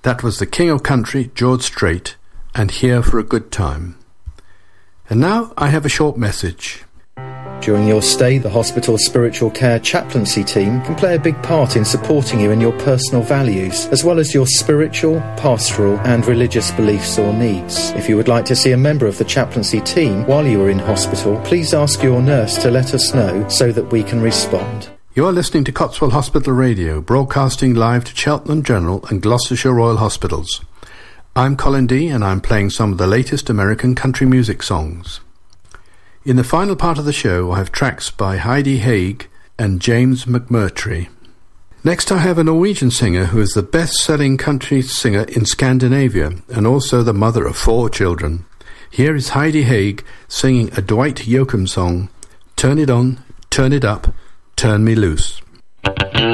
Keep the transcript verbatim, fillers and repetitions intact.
That was the King of Country, George Strait, and Here for a Good Time. And now I have a short message. During your stay, the hospital's spiritual care chaplaincy team can play a big part in supporting you in your personal values, as well as your spiritual, pastoral and religious beliefs or needs. If you would like to see a member of the chaplaincy team while you are in hospital, please ask your nurse to let us know so that we can respond. You are listening to Cotswold Hospital Radio, broadcasting live to Cheltenham General and Gloucestershire Royal Hospitals. I'm Colin D, and I'm playing some of the latest American country music songs. In the final part of the show, I have tracks by Heidi Haig and James McMurtry. Next, I have a Norwegian singer who is the best-selling country singer in Scandinavia and also the mother of four children. Here is Heidi Haig singing a Dwight Yoakam song, Turn It On, Turn It Up, Turn Me Loose.